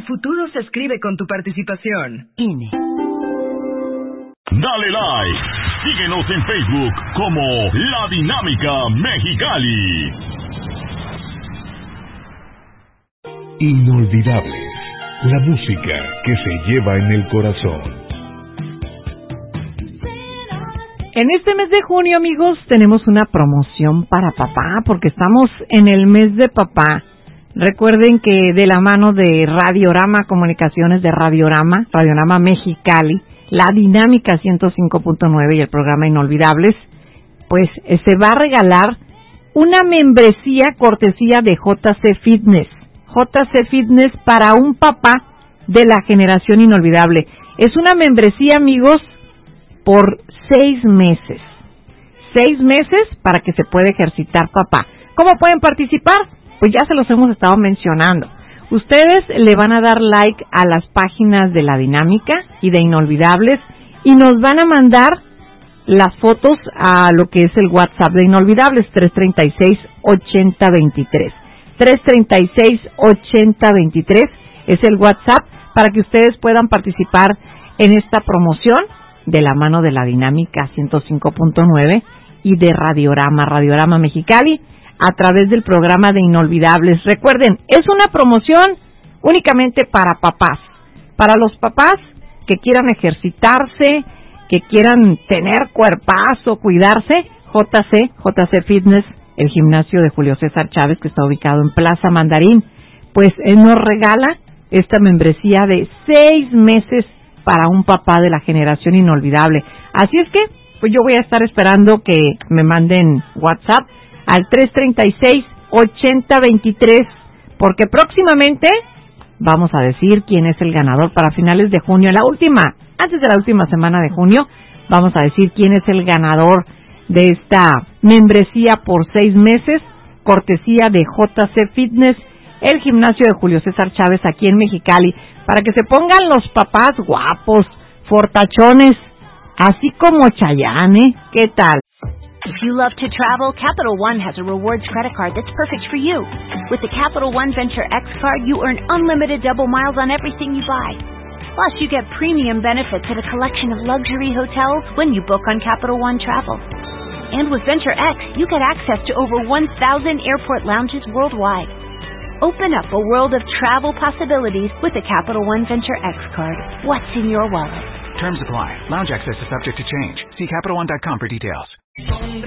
futuro se escribe con tu participación. INE. Dale like. Síguenos en Facebook como La Dinámica Mexicali. Inolvidables. La música que se lleva en el corazón. En este mes de junio, amigos, tenemos una promoción para papá, porque estamos en el mes de papá. Recuerden que de la mano de Radiorama Comunicaciones de Radiorama Mexicali, La Dinámica 105.9 y el programa Inolvidables, pues se va a regalar una membresía cortesía de JC Fitness. JC Fitness para un papá de la generación inolvidable. Es una membresía, amigos, por 6 meses. 6 meses para que se pueda ejercitar papá. ¿Cómo pueden participar? Pues ya se los hemos estado mencionando. Ustedes le van a dar like a las páginas de La Dinámica y de Inolvidables y nos van a mandar las fotos a lo que es el WhatsApp de Inolvidables, 336-8023. 336-8023 es el WhatsApp para que ustedes puedan participar en esta promoción de la mano de La Dinámica 105.9 y de Radiorama Mexicali a través del programa de Inolvidables. Recuerden, es una promoción únicamente para papás, para los papás que quieran ejercitarse, que quieran tener cuerpazo, cuidarse. JC Fitness, el gimnasio de Julio César Chávez, que está ubicado en Plaza Mandarín, pues nos regala esta membresía de 6 meses para un papá de la generación inolvidable. Así es que, pues yo voy a estar esperando que me manden WhatsApp al 336-8023, porque próximamente vamos a decir quién es el ganador para finales de junio. Antes de la última semana de junio, vamos a decir quién es el ganador de esta membresía por 6 meses, cortesía de JC Fitness, el gimnasio de Julio César Chávez aquí en Mexicali, para que se pongan los papás guapos, fortachones, así como Chayanne. ¿Qué tal? If you love to travel, Capital One has a rewards credit card that's perfect for you. With the Capital One Venture X card, you earn unlimited double miles on everything you buy. Plus, you get premium benefits at a collection of luxury hotels when you book on Capital One Travel. And with Venture X, you get access to over 1,000 airport lounges worldwide. Open up a world of travel possibilities with a Capital One Venture X card. What's in your wallet? Terms apply. Lounge access is subject to change. See CapitalOne.com for details.